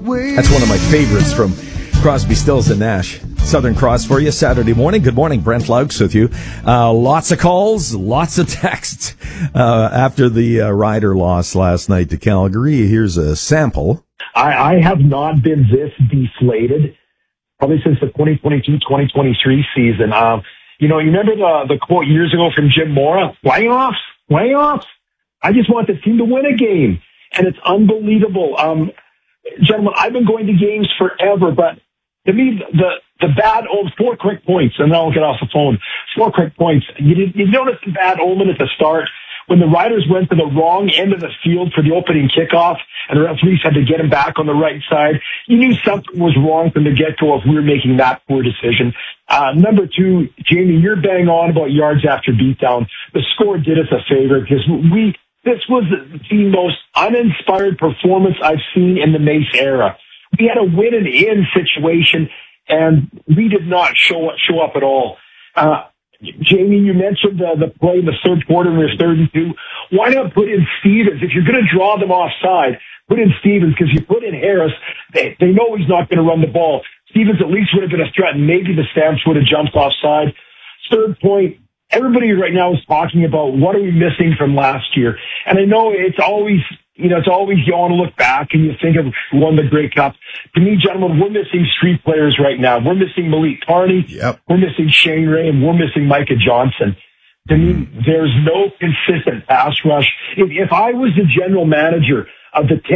That's one of my favorites from Crosby, Stills and Nash. Southern Cross for you Saturday morning. Good morning, Brent Laux with you. Lots of calls, lots of texts after the Rider loss last night to Calgary. Here's a sample. I have not been this deflated probably since the 2022-2023 season. You remember the quote years ago from Jim Mora? Playoffs. I just want the team to win a game. And it's unbelievable. Gentlemen, I've been going to games forever, but to me, the bad omen, 4 quick points, and then I'll get off the phone. 4 quick points. You noticed the bad omen at the start when the Riders went to the wrong end of the field for the opening kickoff, and the referees had to get him back on the right side. You knew something was wrong from the get-go if we were making that poor decision. Number 2, Jamie, you're bang on about yards after beatdown. The score did us a favor because this was the most uninspired performance I've seen in the Mace era. We had a win and in situation, and we did not show up at all. Jamie, you mentioned the play in the third quarter when it was 3rd and 2. Why not put in Stevens? If you're going to draw them offside, put in Stevens, because you put in Harris, they know he's not going to run the ball. Stevens at least would have been a threat, and maybe the Stamps would have jumped offside. Third point, everybody right now is talking about what are we missing from last year. And I know it's always you want to look back and you think of who won the Grey Cup. To me, gentlemen, we're missing street players right now. We're missing Malik Carney. Yep. We're missing Shane Ray, and we're missing Micah Johnson. To me, there's no consistent pass rush. If I was the general manager of the